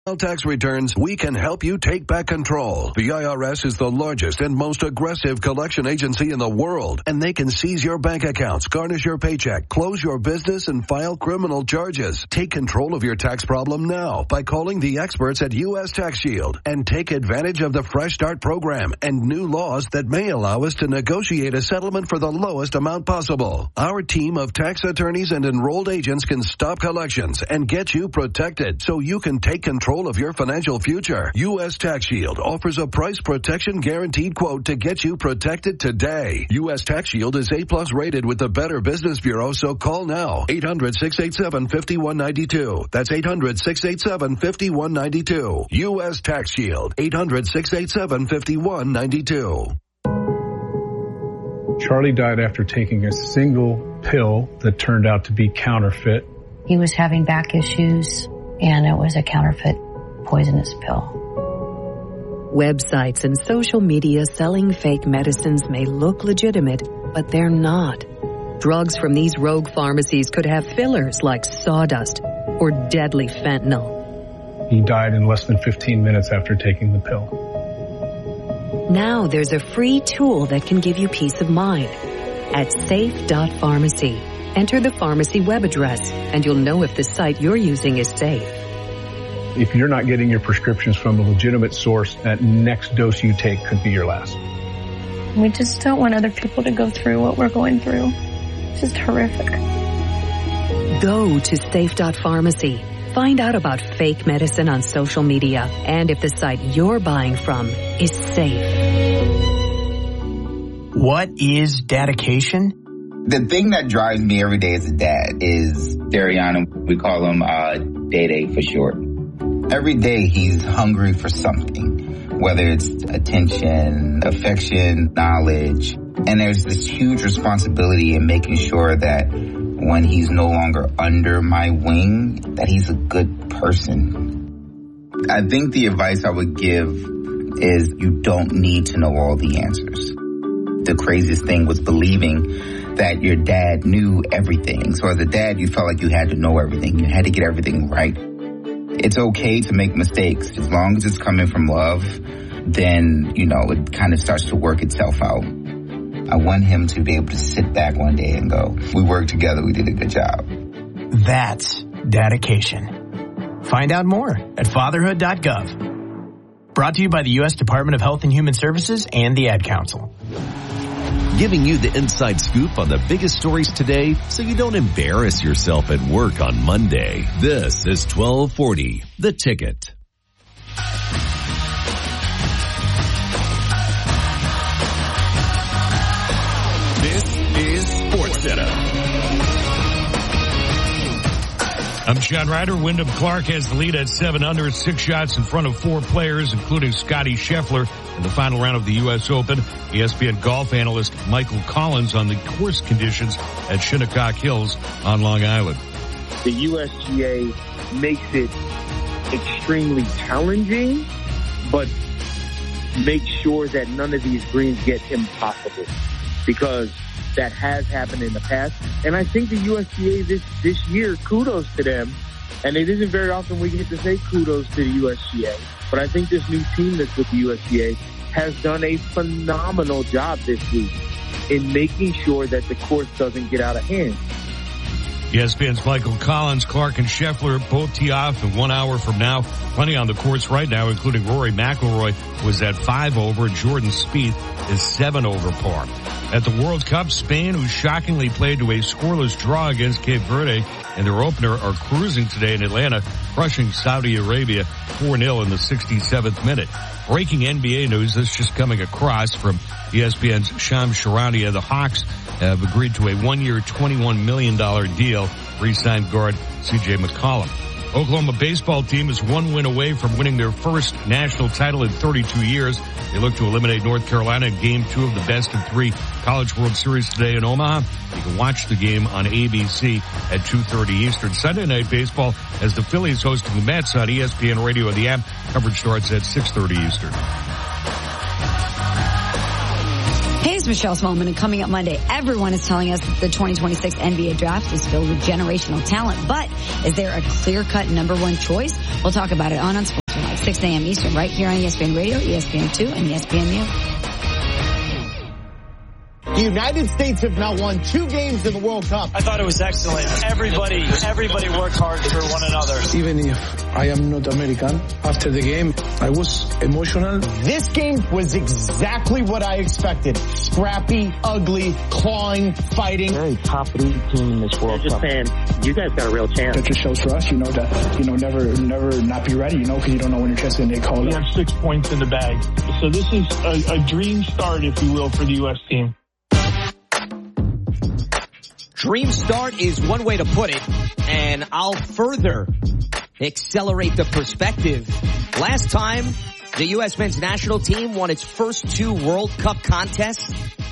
Tax returns, we can help you take back control. The IRS is the largest and most aggressive collection agency in the world, and they can seize your bank accounts, garnish your paycheck, close your business, and file criminal charges. Take control of your tax problem now by calling the experts at U.S. Tax Shield and take advantage of the Fresh Start program and new laws that may allow us to negotiate a settlement for the lowest amount possible. Our team of tax attorneys and enrolled agents can stop collections and get you protected so you can take control of your financial future. U.S. Tax Shield offers a price protection guaranteed quote to get you protected today. U.S. Tax Shield is A+ rated with the Better Business Bureau, so call now. 800-687-5192. That's 800-687-5192. U.S. Tax Shield. 800-687-5192. Charlie died after taking a single pill that turned out to be counterfeit. He was having back issues, and it was a counterfeit poisonous pill. Websites and social media selling fake medicines may look legitimate, but they're not. Drugs from these rogue pharmacies could have fillers like sawdust or deadly fentanyl. He died in less than 15 minutes after taking the pill. Now there's a free tool that can give you peace of mind. At safe.pharmacy, enter the pharmacy web address, and you'll know if the site you're using is safe. If you're not getting your prescriptions from a legitimate source, that next dose you take could be your last. We just don't want other people to go through what we're going through. It's just horrific. Go to safe.pharmacy. Find out about fake medicine on social media and if the site you're buying from is safe. What is dedication? The thing that drives me every day as a dad is Dariana. We call him Day for short. Every day he's hungry for something, whether it's attention, affection, knowledge. And there's this huge responsibility in making sure that when he's no longer under my wing, that he's a good person. I think the advice I would give is you don't need to know all the answers. The craziest thing was believing that your dad knew everything. So as a dad, you felt like you had to know everything. You had to get everything right. It's okay to make mistakes. As long as it's coming from love, then, it kind of starts to work itself out. I want him to be able to sit back one day and go, we worked together, we did a good job. That's dedication. Find out more at fatherhood.gov. Brought to you by the U.S. Department of Health and Human Services and the Ad Council. Giving you the inside scoop on the biggest stories today so you don't embarrass yourself at work on Monday. This is 1240, The Ticket. This is SportsCenter. I'm Sean Ryder. Wyndham Clark has the lead at 7 under, 6 shots in front of 4 players, including Scotty Scheffler in the final round of the U.S. Open. ESPN golf analyst Michael Collins on the course conditions at Shinnecock Hills on Long Island. The USGA makes it extremely challenging, but make sure that none of these greens get impossible, because that has happened in the past. And I think the USGA this year, kudos to them. And it isn't very often we get to say kudos to the USGA. But I think this new team that's with the USGA has done a phenomenal job this week in making sure that the course doesn't get out of hand. ESPN's Michael Collins, Clark and Scheffler both tee off in 1 hour from now. Plenty on the course right now, including Rory McIlroy was at 5 over. Jordan Spieth is 7 over par. At the World Cup, Spain, who shockingly played to a scoreless draw against Cape Verde in their opener, are cruising today in Atlanta, crushing Saudi Arabia 4-0 in the 67th minute. Breaking NBA news, this just coming across from ESPN's Shams Charania. The Hawks have agreed to a 1-year, $21 million deal, re-signed guard C.J. McCollum. Oklahoma baseball team is 1 win away from winning their first national title in 32 years. They look to eliminate North Carolina in Game 2 of the best-of-3 College World Series today in Omaha. You can watch the game on ABC at 2:30 Eastern. Sunday Night Baseball as the Phillies hosting the Mets on ESPN Radio and the app. Coverage starts at 6:30 Eastern. Hey, it's Michelle Smallman, and coming up Monday, everyone is telling us that the 2026 NBA draft is filled with generational talent, but is there a clear-cut number one choice? We'll talk about it on Unsports Tonight, 6 a.m. Eastern, right here on ESPN Radio, ESPN2, and ESPNU. The United States have now won 2 games in the World Cup. I thought it was excellent. Everybody worked hard for one another. Even if I am not American, after the game, I was emotional. This game was exactly what I expected. Scrappy, ugly, clawing, fighting. Very top elite team in this World Cup. They're just saying, you guys got a real chance. That just shows for us, that, never not be ready, because you don't know when your chance is going to call. We have 6 points in the bag. So this is a dream start, if you will, for the U.S. team. Dream start is one way to put it, and I'll further accelerate the perspective. Last time the U.S. men's national team won its first 2 World Cup contests,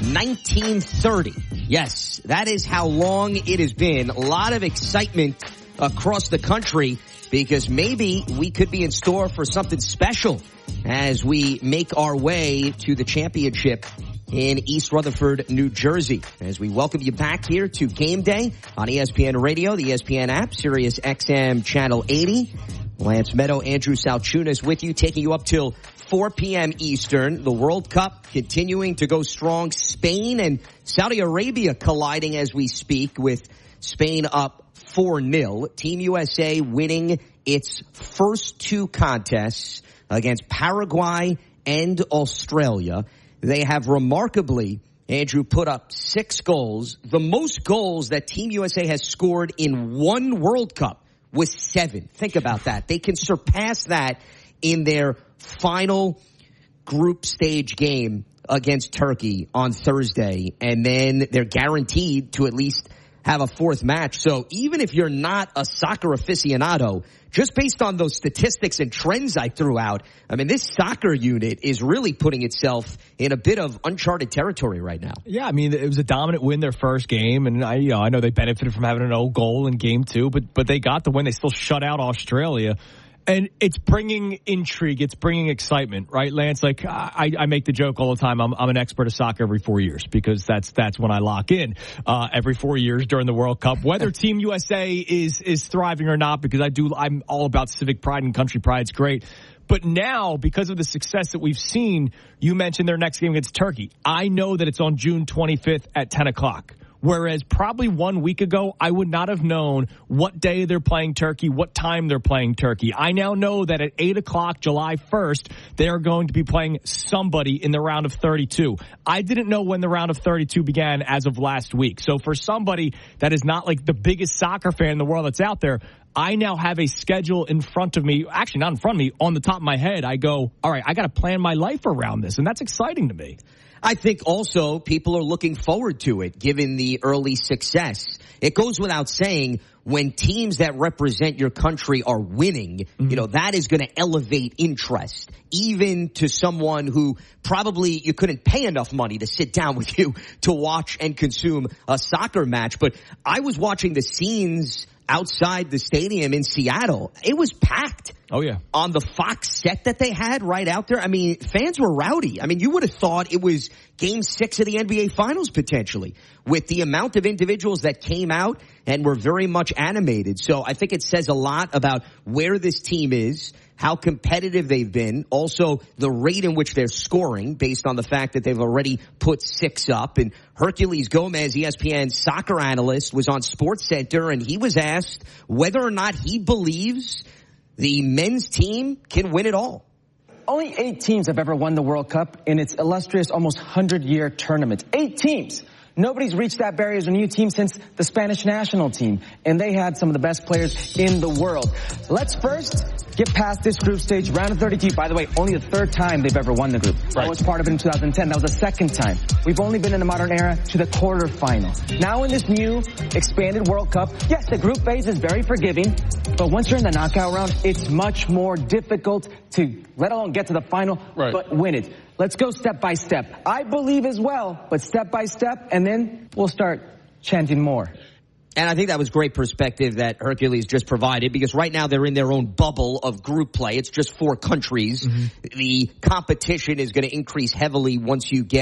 1930. Yes, that is how long it has been. A lot of excitement across the country because maybe we could be in store for something special as we make our way to the championship in East Rutherford, New Jersey. As we welcome you back here to Game Day on ESPN Radio, the ESPN app, Sirius XM Channel 80. Lance Meadow, Andrew Salchunas with you, taking you up till 4 p.m. Eastern. The World Cup continuing to go strong. Spain and Saudi Arabia colliding as we speak, with Spain up 4-0. Team USA winning its first 2 contests against Paraguay and Australia. They have remarkably, Andrew, put up 6 goals. The most goals that Team USA has scored in one World Cup was 7. Think about that. They can surpass that in their final group stage game against Turkey on Thursday. And then they're guaranteed to at least have a 4th match. So even if you're not a soccer aficionado, just based on those statistics and trends I threw out, I mean, this soccer unit is really putting itself in a bit of uncharted territory right now. Yeah, I mean, it was a dominant win their first game, and I know they benefited from having an 0 goal in game 2, but they got the win. They still shut out Australia. And it's bringing intrigue. It's bringing excitement, right, Lance? Like, I make the joke all the time. I'm an expert of soccer every 4 years because that's when I lock in every 4 years during the World Cup. Whether Team USA is thriving or not, because I'm all about civic pride and country pride. It's great. But now, because of the success that we've seen, you mentioned their next game against Turkey. I know that it's on June 25th at 10 o'clock. Whereas probably 1 week ago, I would not have known what day they're playing Turkey, what time they're playing Turkey. I now know that at 8 o'clock, July 1st, they are going to be playing somebody in the round of 32. I didn't know when the round of 32 began as of last week. So for somebody that is not like the biggest soccer fan in the world that's out there, I now have a schedule in front of me, actually not in front of me, on the top of my head. I go, all right, I got to plan my life around this, and that's exciting to me. I think also people are looking forward to it, given the early success. It goes without saying, when teams that represent your country are winning, that is going to elevate interest, even to someone who probably you couldn't pay enough money to sit down with you to watch and consume a soccer match. But I was watching the scenes outside the stadium in Seattle. It was packed. Oh, yeah. On the Fox set that they had right out there. I mean, fans were rowdy. I mean, you would have thought it was Game 6 of the NBA Finals potentially, with the amount of individuals that came out and were very much animated. So I think it says a lot about where this team is, how competitive they've been, also the rate in which they're scoring based on the fact that they've already put 6 up. And Herculez Gomez, ESPN soccer analyst, was on SportsCenter, and he was asked whether or not he believes the men's team can win it all. Only 8 teams have ever won the World Cup in its illustrious almost 100-year tournament. 8 teams. Nobody's reached that barrier as a new team since the Spanish national team, and they had some of the best players in the world. Let's first get past this group stage, round of 32. By the way, only the 3rd time they've ever won the group. Right. I was part of it in 2010. That was the 2nd time. We've only been in the modern era to the quarterfinal. Now in this new expanded World Cup, yes, the group phase is very forgiving, but once you're in the knockout round, it's much more difficult to, let alone get to the final, but win it. Let's go step by step. I believe as well, but step by step, and then we'll start chanting more. And I think that was great perspective that Herculez just provided, because right now they're in their own bubble of group play. It's just 4 countries. Mm-hmm. The competition is going to increase heavily once you get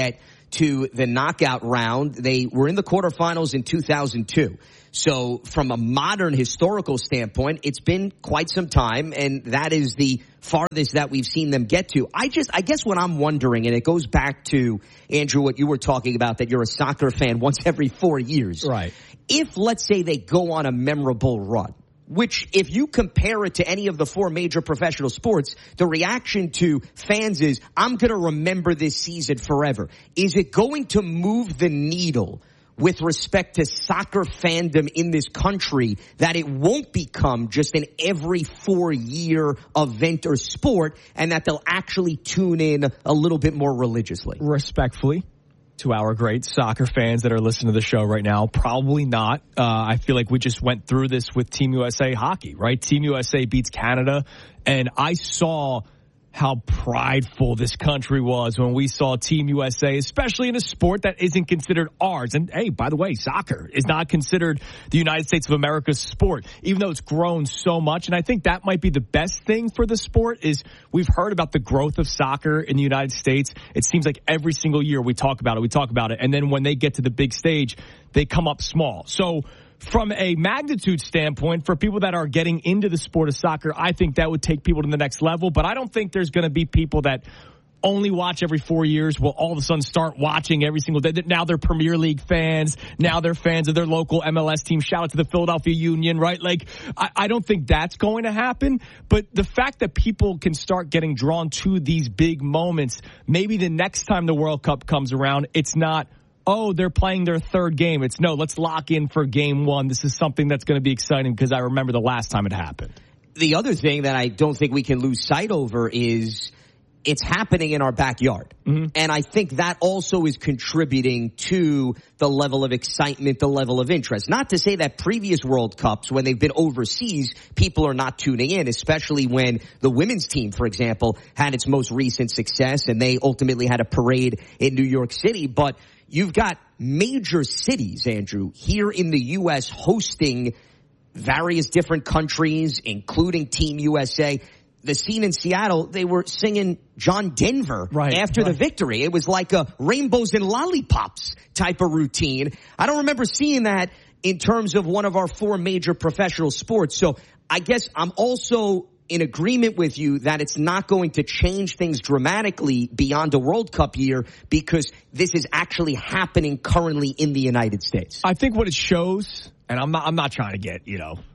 to the knockout round. They were in the quarterfinals in 2002. So from a modern historical standpoint, it's been quite some time, and that is the farthest that we've seen them get to. I guess what I'm wondering, and it goes back to, Andrew, what you were talking about, that you're a soccer fan once every 4 years. Right. If, let's say, they go on a memorable run, which if you compare it to any of the 4 major professional sports, the reaction to fans is, I'm going to remember this season forever. Is it going to move the needle with respect to soccer fandom in this country, that it won't become just an every 4-year event or sport, and that they'll actually tune in a little bit more religiously? Respectfully to our great soccer fans that are listening to the show right now, probably not. I feel like we just went through this with Team USA hockey, right? Team USA beats Canada, and I saw how prideful this country was when we saw Team USA, especially in a sport that isn't considered ours. And hey, by the way, soccer is not considered the United States of America's sport, even though it's grown so much. And I think that might be the best thing for the sport is we've heard about the growth of soccer in the United States. It seems like every single year we talk about it. And then when they get to the big stage, they come up small. So from a magnitude standpoint, for people that are getting into the sport of soccer, I think that would take people to the next level. But I don't think there's going to be people that only watch every 4 years will all of a sudden start watching every single day. Now they're Premier League fans. Now they're fans of their local MLS team. Shout out to the Philadelphia Union, right? Like, I don't think that's going to happen. But the fact that people can start getting drawn to these big moments, maybe the next time the World Cup comes around, it's not, oh, they're playing their 3rd game. It's, no, let's lock in for game 1. This is something that's going to be exciting because I remember the last time it happened. The other thing that I don't think we can lose sight over is it's happening in our backyard. Mm-hmm. And I think that also is contributing to the level of excitement, the level of interest. Not to say that previous World Cups, when they've been overseas, people are not tuning in, especially when the women's team, for example, had its most recent success and they ultimately had a parade in New York City. But you've got major cities, Andrew, here in the U.S. hosting various different countries, including Team USA. The scene in Seattle, they were singing John Denver after the victory. It was like a rainbows and lollipops type of routine. I don't remember seeing that in terms of one of our 4 major professional sports. So I guess I'm also in agreement with you that it's not going to change things dramatically beyond a World Cup year because this is actually happening currently in the United States. I think what it shows, and I'm not trying to get,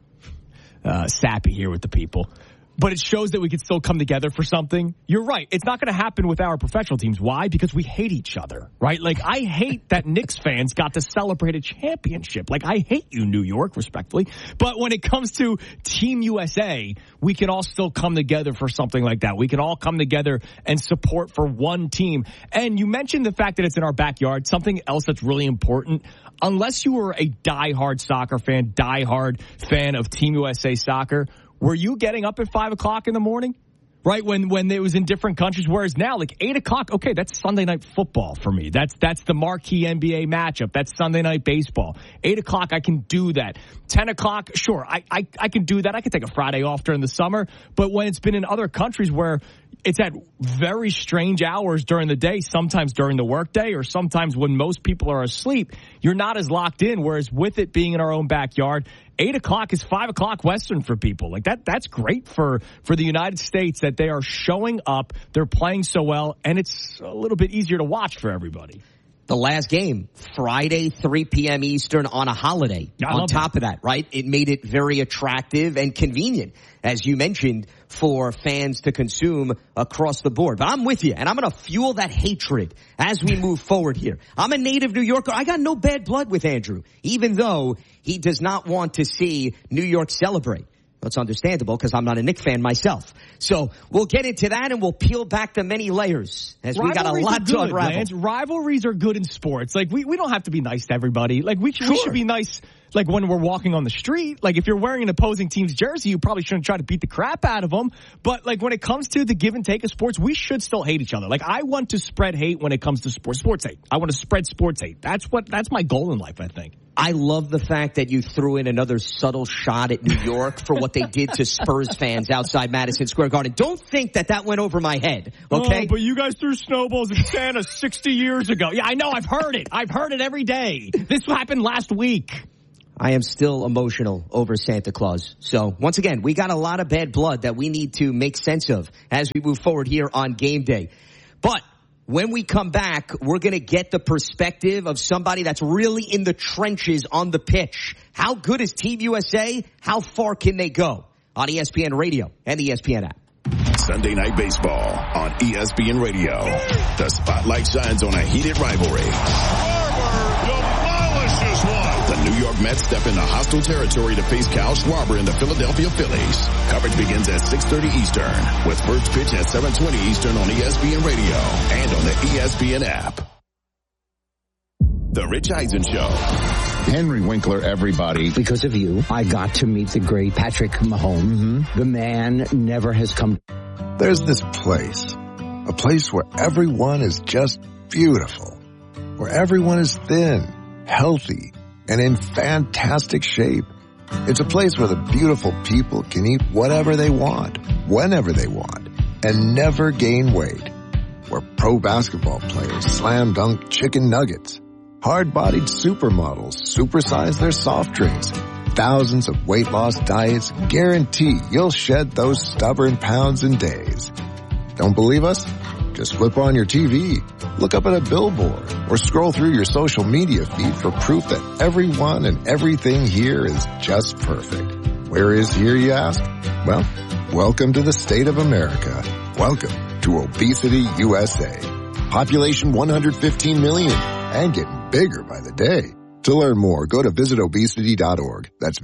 sappy here with the people, but it shows that we can still come together for something. You're right. It's not going to happen with our professional teams. Why? Because we hate each other, right? Like, I hate that Knicks fans got to celebrate a championship. Like, I hate you, New York, respectfully. But when it comes to Team USA, we can all still come together for something like that. We can all come together and support for one team. And you mentioned the fact that it's in our backyard. Something else that's really important. Unless you were a diehard soccer fan, diehard fan of Team USA soccer, were you getting up at 5 o'clock in the morning? Right, when it was in different countries, whereas now, like 8 o'clock, okay, that's Sunday night football for me. That's the marquee NBA matchup. That's Sunday night baseball. 8 o'clock, I can do that. 10 o'clock, sure, I can do that. I can take a Friday off during the summer. But when it's been in other countries where it's at very strange hours during the day, sometimes during the workday or sometimes when most people are asleep, you're not as locked in. Whereas with it being in our own backyard, 8 o'clock is 5 o'clock Western for people. Like that's great for the United States that they are showing up. They're playing so well, and it's a little bit easier to watch for everybody. The last game, Friday, 3 p.m. Eastern on a holiday. On top of that, right? It made it very attractive and convenient, as you mentioned, for fans to consume across the board. But I'm with you, and I'm going to fuel that hatred as we move forward here. I'm a native New Yorker. I got no bad blood with Andrew, even though he does not want to see New York celebrate. That's understandable because I'm not a Knicks fan myself. So we'll get into that and we'll peel back the many layers as we got a lot to unravel. Rivalries are good in sports. Like we don't have to be nice to everybody. Like we should be nice. Like when we're walking on the street, like if you're wearing an opposing team's jersey, you probably shouldn't try to beat the crap out of them. But like when it comes to the give and take of sports, we should still hate each other. Like I want to spread hate when it comes to sports hate. I want to spread sports hate. That's my goal in life, I think. I love the fact that you threw in another subtle shot at New York for what they did to Spurs fans outside Madison Square Garden. Don't think that went over my head, okay? Oh, but you guys threw snowballs at Santa 60 years ago. Yeah, I know. I've heard it. I've heard it every day. This happened last week. I am still emotional over Santa Claus. So, once again, we got a lot of bad blood that we need to make sense of as we move forward here on game day. But when we come back, we're going to get the perspective of somebody that's really in the trenches on the pitch. How good is Team USA? How far can they go? On ESPN Radio and the ESPN app. Sunday Night Baseball on ESPN Radio. The spotlight shines on a heated rivalry. The New York Mets step into hostile territory to face Kyle Schwarber and the Philadelphia Phillies. Coverage begins at 6:30 Eastern with first pitch at 7:20 Eastern on ESPN Radio and on the ESPN app. The Rich Eisen Show. Henry Winkler, everybody. Because of you, I got to meet the great Patrick Mahomes. The man never has come. There's this place, a place where everyone is just beautiful, where everyone is thin, healthy, and in fantastic shape. It's a place where the beautiful people can eat whatever they want, whenever they want, and never gain weight. Where pro basketball players slam dunk chicken nuggets. Hard-bodied supermodels supersize their soft drinks. Thousands of weight loss diets guarantee you'll shed those stubborn pounds in days. Don't believe us? Just flip on your TV, look up at a billboard, or scroll through your social media feed for proof that everyone and everything here is just perfect. Where is here, you ask? Well, welcome to the state of America. Welcome to Obesity USA. Population 115 million and getting bigger by the day. To learn more, go to visitobesity.org. That's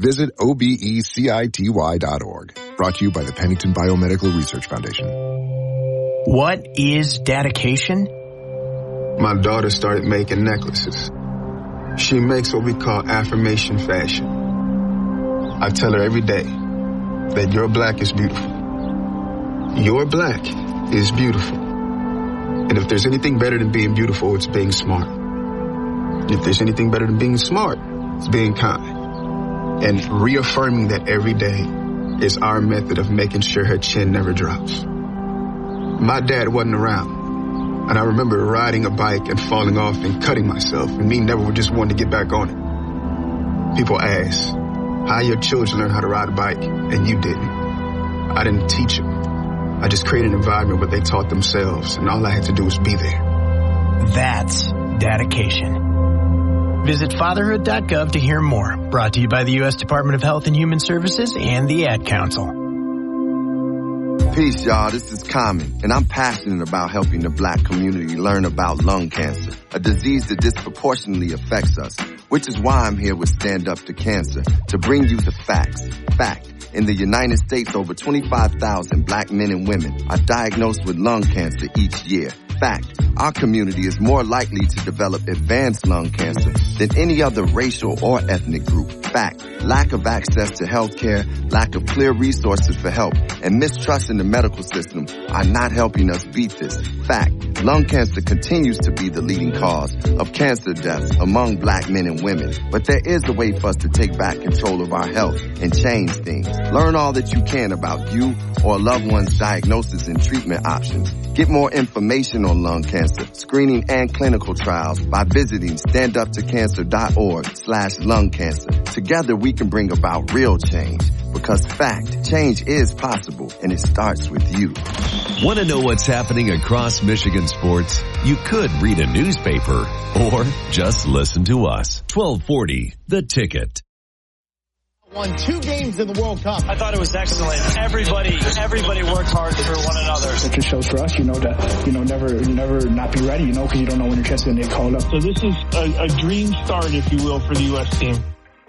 visitobecity.org. Brought to you by the Pennington Biomedical Research Foundation. What is dedication? My daughter started making necklaces. She makes what we call affirmation fashion. I tell her every day that your black is beautiful. Your black is beautiful. And if there's anything better than being beautiful, it's being smart. If there's anything better than being smart, it's being kind. And reaffirming that every day is our method of making sure her chin never drops. My dad wasn't around, and I remember riding a bike and falling off and cutting myself, and me never just wanting to get back on it. People ask, how your children learn how to ride a bike, and you didn't? I didn't teach them. I just created an environment where they taught themselves, and all I had to do was be there. That's dedication. Visit fatherhood.gov to hear more. Brought to you by the U.S. Department of Health and Human Services and the Ad Council. Peace, y'all. This is Common, and I'm passionate about helping the black community learn about lung cancer, a disease that disproportionately affects us, which is why I'm here with Stand Up to Cancer, to bring you the facts. Fact. In the United States, over 25,000 black men and women are diagnosed with lung cancer each year. Fact, our community is more likely to develop advanced lung cancer than any other racial or ethnic group. Fact, lack of access to health care, lack of clear resources for help, and mistrust in the medical system are not helping us beat this. Fact, lung cancer continues to be the leading cause of cancer deaths among black men and women. But there is a way for us to take back control of our health and change things. Learn all that you can about you or a loved one's diagnosis and treatment options. Get more information on lung cancer, screening, and clinical trials by visiting standuptocancer.org/lung cancer. Together we can bring about real change, because fact, change is possible, and it starts with you. Want to know what's happening across Michigan sports? You could read a newspaper or just listen to us. 1240, The Ticket. Won 2 games in the World Cup. I thought it was excellent. Everybody worked hard for one another. It just shows for us, that, never not be ready, because you don't know when your chance is going to get called up. So this is a dream start, if you will, for the U.S. team.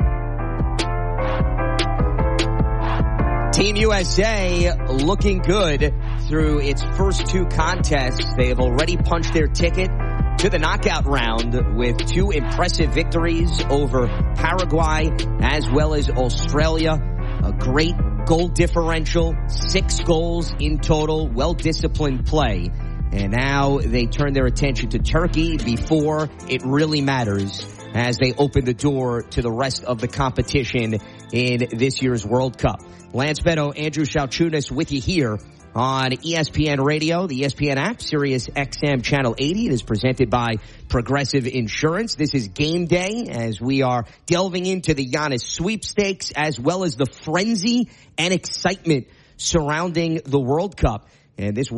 Team USA looking good through its first 2 contests. They have already punched their ticket to the knockout round with 2 impressive victories over Paraguay as well as Australia. A great goal differential, 6 goals in total, well-disciplined play. And now they turn their attention to Turkey before it really matters as they open the door to the rest of the competition in this year's World Cup. Lance Meadow, Andrew Shalchunas with you here on ESPN Radio, the ESPN app, Sirius XM Channel 80. It is presented by Progressive Insurance. This is game day as we are delving into the Giannis sweepstakes as well as the frenzy and excitement surrounding the World Cup. And this